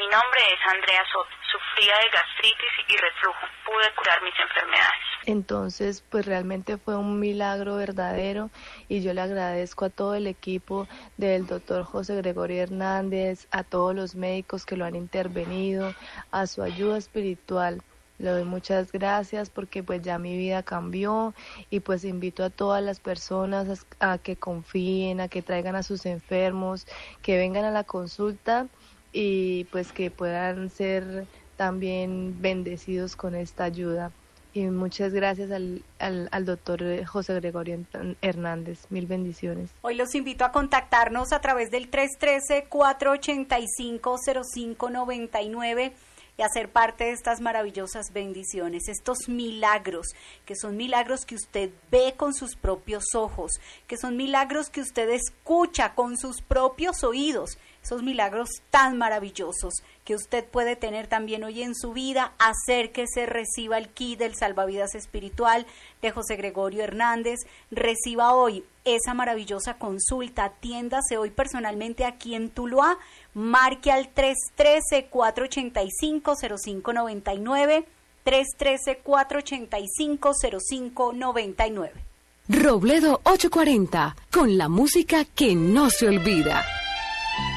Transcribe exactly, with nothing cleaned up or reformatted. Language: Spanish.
nombre es Andrea Soto. Sufría de gastritis y reflujo. Pude curar mis enfermedades. Entonces, pues realmente fue un milagro verdadero y yo le agradezco a todo el equipo del doctor José Gregorio Hernández, a todos los médicos que lo han intervenido, a su ayuda espiritual. Le doy muchas gracias porque pues ya mi vida cambió y pues invito a todas las personas a, a que confíen, a que traigan a sus enfermos, que vengan a la consulta y pues que puedan ser también bendecidos con esta ayuda. Y muchas gracias al, al, al doctor José Gregorio Hernández. Mil bendiciones. Hoy los invito a contactarnos a través del tres uno tres, cuatro ocho cinco, cero cinco nueve nueve y hacer parte de estas maravillosas bendiciones, estos milagros, que son milagros que usted ve con sus propios ojos, que son milagros que usted escucha con sus propios oídos, esos milagros tan maravillosos que usted puede tener también hoy en su vida. Acérquese, reciba el kit del salvavidas espiritual de José Gregorio Hernández, reciba hoy esa maravillosa consulta, atiéndase hoy personalmente aquí en Tuluá, marque al tres uno tres, cuatro ocho cinco, cero cinco nueve nueve, tres uno tres, cuatro ocho cinco, cero cinco nueve nueve. Robledo ochocientos cuarenta, con la música que no se olvida.